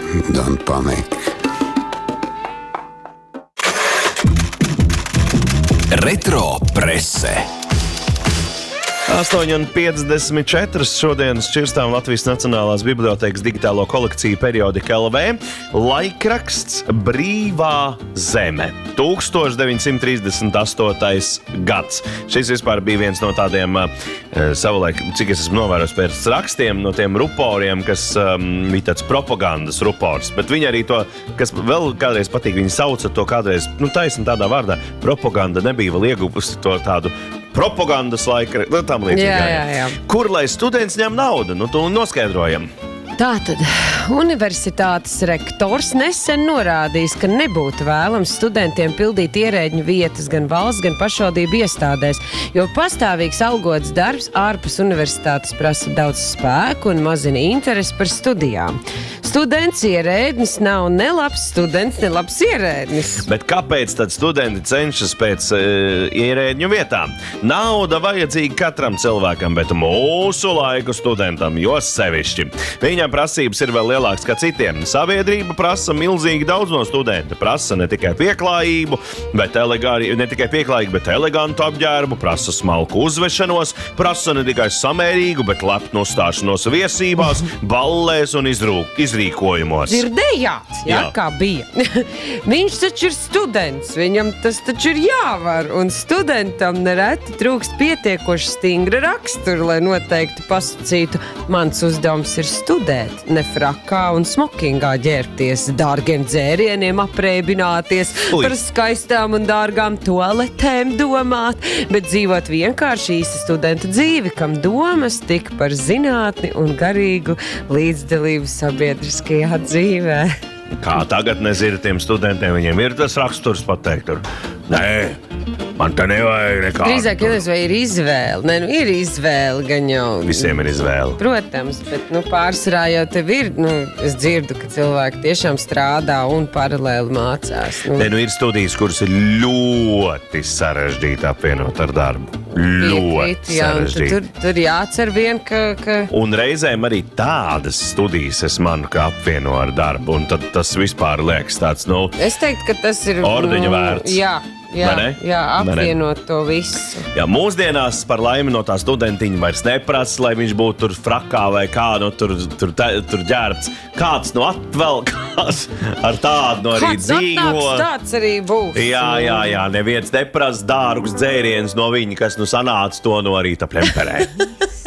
Don't panic. Retro prese. 8,54 šodien šķirstām Latvijas Nacionālās bibliotēkas digitālo kolekciju periodika LV. Laikraksts Brīvā zeme. 1938. gads. Šis vispār bija viens no tādiem savulaik, cik es esmu novērojis pēc rakstiem, no tiem ruporiem, kas bija tāds propagandas rupors. Bet viņi arī to, kas vēl kādreiz patīk, viņi sauca to kādreiz, taisni tādā vārdā, propaganda nebija vēl ieguvusi to tādu propagandas laika, tam līdzīgi. Jā. Kur lai students ņem naudu? To noskaidrojam. Tātad universitātes rektors nesen norādījis, ka nebūtu vēlams studentiem pildīt ierēģņu vietas gan valsts, gan pašvaldību iestādēs, jo pastāvīgs algots darbs ārpus universitātes prasa daudz spēku un mazina interesi par studijām. Students ierēdnis nav ne labs students, ne labs ierēdnis. Bet kāpēc tad studenti cenšas pēc ierēdņu vietām? Nauda vajadzīga katram cilvēkam, bet mūsu laiku studentam, jo sevišķi. Viņam prasības ir vēl lielākas kā citiem. Sabiedrība prasa milzīgi daudz no studenta. Prasa ne tikai pieklājību, bet elegantu apģērbu, prasa smalku uzvešanos, prasa ne tikai samērīgu, bet lepnu uzstāšanos viesībās, ballēs un izrīkojumos. Dzirdējāt, kā bija. Viņš taču ir students, viņam tas taču ir jāvar, un studentam nereti trūkst pietiekoši stingra rakstura, lai noteikti pasacītu, mans uzdevums ir studēt, ne frakā un smokingā ģērbties, dārgiem dzērieniem apreibināties, par skaistām un dārgām toaletēm domāt, bet dzīvot vienkārši īsta studenta dzīvi, kam domas tik par zinātni un garīgu līdzdalību sabiedriskajā dzīvē. Kā tagad nezinu tiem studentiem, viņiem ir tas raksturs pateikt. Nē, man te nevajag nekādu. Drīzāk, vai ir izvēle? Nē, ir izvēle gan jau. Visiem ir izvēle. Protams, bet pārsvarā jau tev ir, es dzirdu, ka cilvēki tiešām strādā un paralēli mācās. Ir studijas, kuras ir ļoti sarežģīti apvienot ar darbu. Ļoti sarežģīti. Tur jācer vien, ka... Un reizēm arī tādas studijas es manu, ka apvieno ar darbu, un tad tas vispār liekas tāds, Es teiktu, ka tas ir... ordeņa vērts. Jā, apvienot to visu. Jā, mūsdienās par laimi no tā studentiņa vairs neprasa, lai viņš būtu tur frakā vai kā, tur ģērbts. Kāds atvelkās ar tādu arī dzīvo. Kāds tāds arī būs. Jā, neviens neprasa dārgus dzērienus no viņa, kas sanāca to no rīta plemperē.